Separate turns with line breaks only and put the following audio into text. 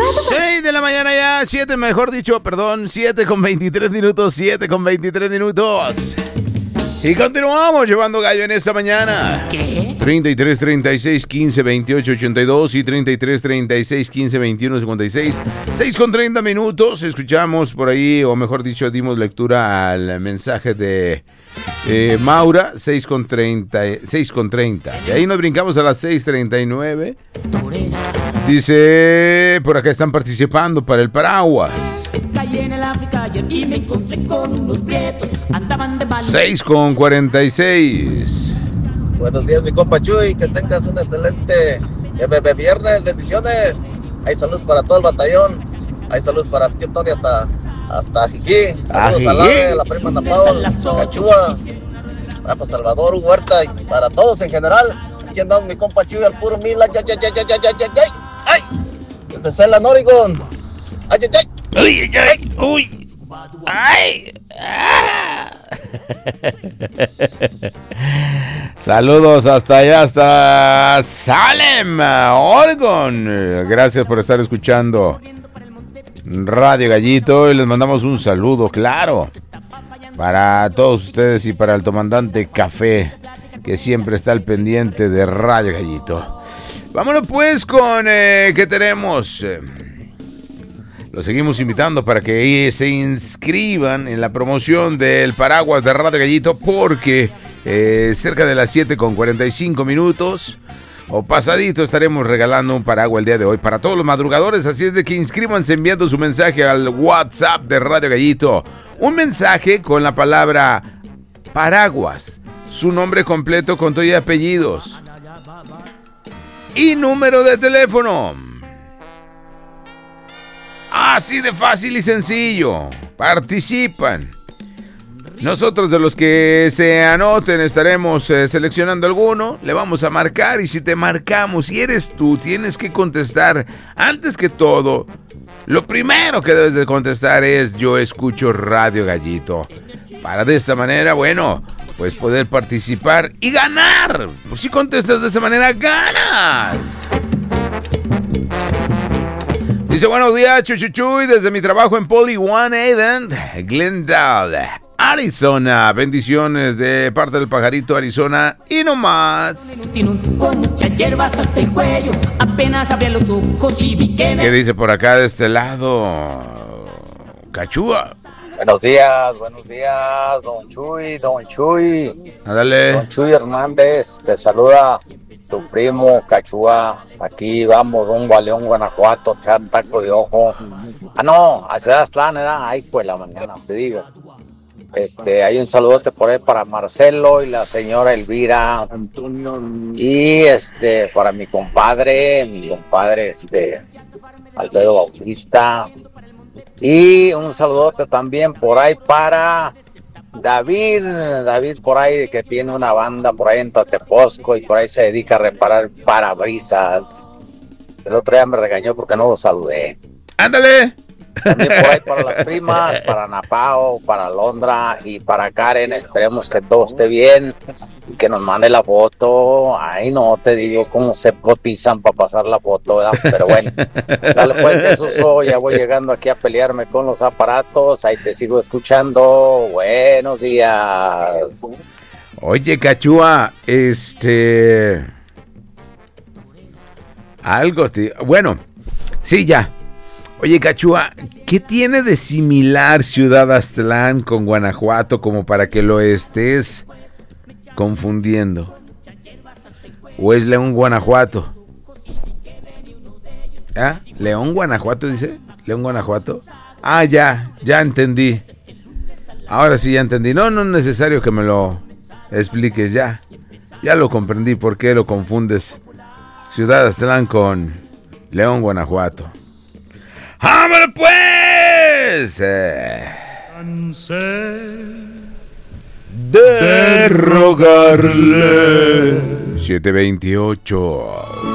6 de la mañana ya, 7 con 23 minutos, 7 con 23 minutos. Y continuamos llevando gallo en esta mañana.
¿Qué?
33 36 15 28 82 y 33 36 15 21 56. 6 con 30 minutos. Escuchamos por ahí, o mejor dicho, dimos lectura al mensaje de Maura, 6 con 30. De ahí nos brincamos a las 6:39. Dice, por acá están participando para el paraguas.
Caí en el África y me encontré con unos prietos, andaban de mal.
6 con 46.
Buenos días, mi compa Chuy, que tengas un excelente viernes, bendiciones. Hay saludos para todo el batallón. Hay saludos para tío Tony hasta Jijí. Saludos a la prima Ana Paula, Cachúa, para Salvador, Huerta y para todos en general. Aquí andamos mi compa Chuy al puro mil. ¡Ay! Desde Celand, Oregon. ¡Ay!
¡Uy, ay! ¡Uy! ¡Ay! ¡Ah! Saludos hasta allá, hasta Salem, Oregon. Gracias por estar escuchando Radio Gallito y les mandamos un saludo, claro, para todos ustedes y para el comandante Café, que siempre está al pendiente de Radio Gallito. Vámonos pues con ¿qué tenemos? Los seguimos invitando para que se inscriban en la promoción del paraguas de Radio Gallito, porque cerca de las 7 con 45 minutos o pasadito estaremos regalando un paraguas el día de hoy para todos los madrugadores. Así es de que inscríbanse enviando su mensaje al WhatsApp de Radio Gallito. Un mensaje con la palabra paraguas, su nombre completo con todo y apellidos y número de teléfono. Así de fácil y sencillo. Participan. Nosotros, de los que se anoten, estaremos seleccionando alguno. Le vamos a marcar, y si te marcamos, si eres tú, tienes que contestar. Antes que todo, lo primero que debes de contestar es: yo escucho Radio Gallito. Para de esta manera, bueno, pues poder participar y ganar. Pues si contestas de esa manera, ganas. Dice, buenos días, Chuchuchuy, desde mi trabajo en Poly One Event, Glendale, Arizona. Bendiciones de parte del Pajarito, Arizona, y no más.
Con muchas hierbas hasta el cuello, apenas abrí los ojos y vi que
¿Qué dice por acá de este lado? Cachúa.
Buenos días, don Chuy.
Dale.
Don Chuy Hernández, te saluda tu primo Cachúa. Aquí vamos rumbo a León, Guanajuato, echar un taco de ojo. No, a Ciudad Aztlán, ¿verdad? Ay, pues la mañana, te digo. Hay un saludote por ahí para Marcelo y la señora Elvira. Y para mi compadre, Alfredo Bautista. Y un saludote también por ahí para David por ahí, que tiene una banda por ahí en Tateposco y por ahí se dedica a reparar parabrisas. El otro día me regañó porque no lo saludé.
¡Ándale!
También por ahí para las primas, para Napao, para Londra y para Karen. Esperemos que todo esté bien y que nos mande la foto. Ay, no te digo cómo se cotizan para pasar la foto, ¿verdad? Pero bueno, dale pues, Jesús, ya voy llegando aquí a pelearme con los aparatos. Ahí te sigo escuchando. Buenos días.
Oye, Cachúa, algo, bueno, sí, ya. Oye, Cachúa, ¿qué tiene de similar Ciudad Aztlán con Guanajuato como para que lo estés confundiendo? ¿O es León, Guanajuato? ¿Ah? ¿León, Guanajuato dice? ¿León, Guanajuato? Ah, ya entendí. Ahora sí ya entendí. No es necesario que me lo expliques, ya lo comprendí por qué lo confundes Ciudad Aztlán con León, Guanajuato. ¡Vámonos pues! De rogarle 7:28